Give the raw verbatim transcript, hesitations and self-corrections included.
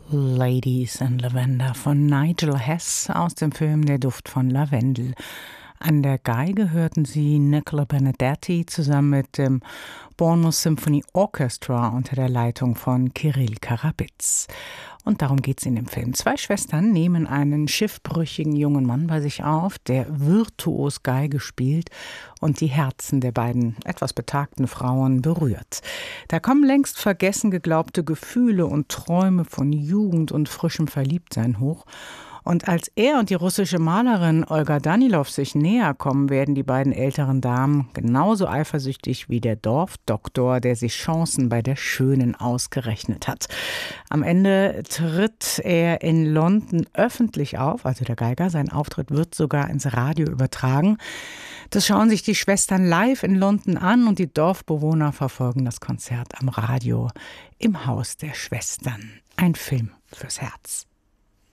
Ladies in Lavender von Nigel Hess aus dem Film Der Duft von Lavendel. An der Geige hörten Sie Nicola Benedetti zusammen mit dem Bournemouth Symphony Orchestra unter der Leitung von Kirill Karabitz. Und darum geht es in dem Film. Zwei Schwestern nehmen einen schiffbrüchigen jungen Mann bei sich auf, der virtuos Geige spielt und die Herzen der beiden etwas betagten Frauen berührt. Da kommen längst vergessen geglaubte Gefühle und Träume von Jugend und frischem Verliebtsein hoch. Und als er und die russische Malerin Olga Danilov sich näher kommen, werden die beiden älteren Damen genauso eifersüchtig wie der Dorfdoktor, der sich Chancen bei der Schönen ausgerechnet hat. Am Ende tritt er in London öffentlich auf, also der Geiger. Sein Auftritt wird sogar ins Radio übertragen. Das schauen sich die Schwestern live in London an und die Dorfbewohner verfolgen das Konzert am Radio im Haus der Schwestern. Ein Film fürs Herz.